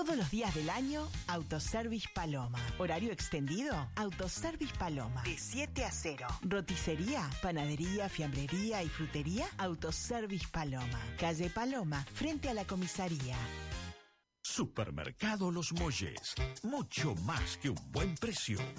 Todos los días del año, Autoservice Paloma. Horario extendido, Autoservice Paloma. De 7 a 0. Roticería, panadería, fiambrería y frutería, Autoservice Paloma. Calle Paloma, frente a la comisaría. Supermercado Los Molles. Mucho más que un buen precio.